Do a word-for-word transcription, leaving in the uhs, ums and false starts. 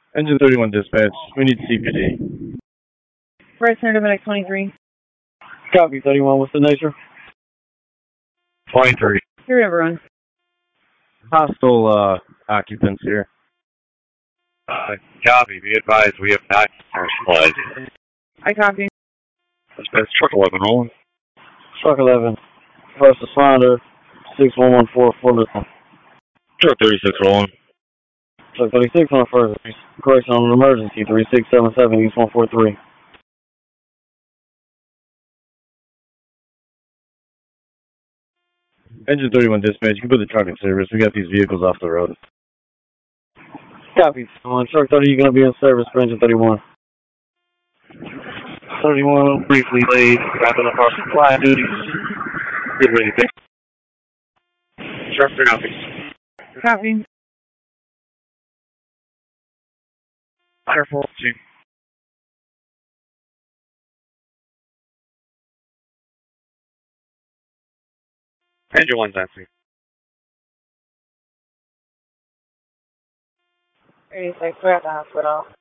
Engine thirty-one dispatch. We need C P D. Right Center to twenty-three. Copy, thirty-one. What's the nature? twenty-three. Here, everyone. Hostile uh, occupants here. Uh, copy. Be advised, we have not supplies. I copy. That's truck eleven rolling. Truck eleven. First responder, six one one four four. Truck thirty-six rolling. Truck thirty-six on the first. Correction on an emergency, three six seven seven East one four three. Engine thirty-one dispatch. You can put the truck in service. We got these vehicles off the road. Copy. On truck thirty, you're going to be in service for engine thirty-one. thirty-one, briefly late, wrapping up our supply duties. Get ready, thanks. Truck for copy. Copy. Careful, Chief. Engine one's empty. thirty-six, we're at the hospital.